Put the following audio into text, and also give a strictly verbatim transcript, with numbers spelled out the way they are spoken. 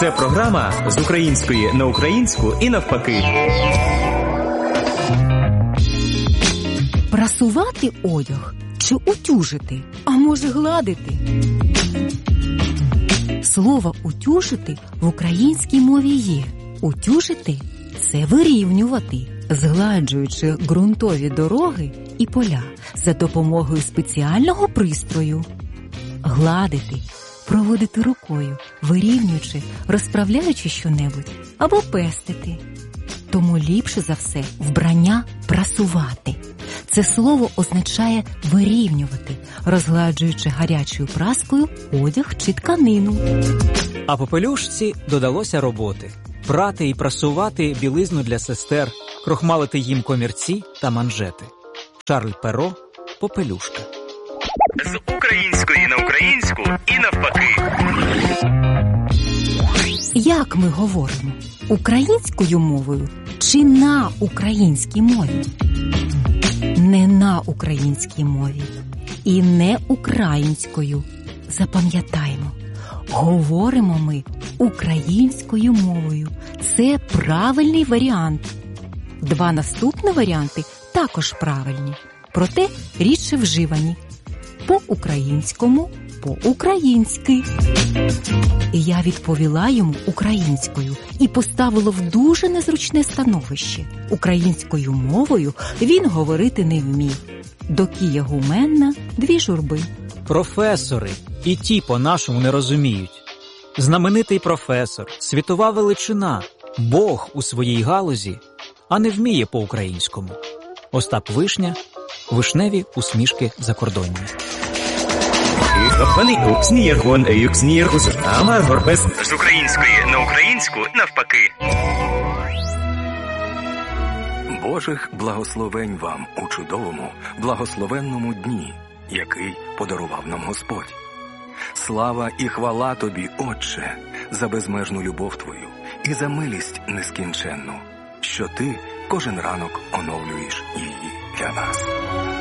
Це програма з української на українську і навпаки. Прасувати одяг чи утюжити, а може гладити? Слово «утюжити» в українській мові є. Утюжити – це вирівнювати, згладжуючи ґрунтові дороги і поля за допомогою спеціального пристрою. Гладити – проводити рукою, вирівнюючи, розправляючи щонебудь або пестити. Тому ліпше за все вбрання прасувати. Це слово означає вирівнювати, розгладжуючи гарячою праскою одяг чи тканину. А попелюшці додалося роботи. Прати і прасувати білизну для сестер, крохмалити їм комірці та манжети. Шарль Перо, Попелюшка. З української на українську і навпаки. Як ми говоримо? Українською мовою чи на українській мові? Не на українській мові. І не українською. Запам'ятаємо. Говоримо ми українською мовою. Це правильний варіант. Два наступні варіанти також правильні. Проте рідше вживані. По-українському, по-українськи. І я відповіла йому українською і поставила в дуже незручне становище. Українською мовою він говорити не вмів. До Кія Гуменна дві журби. Професори і ті по-нашому не розуміють. Знаменитий професор, світова величина, Бог у своїй галузі, а не вміє по-українському. Остап Вишня, вишневі усмішки закордонні. З української на українську навпаки. Божих благословень вам у чудовому, благословенному дні, який подарував нам Господь. Слава і хвала Тобі, Отче, за безмежну любов Твою і за милість нескінченну, що Ти кожен ранок оновлюєш її для нас.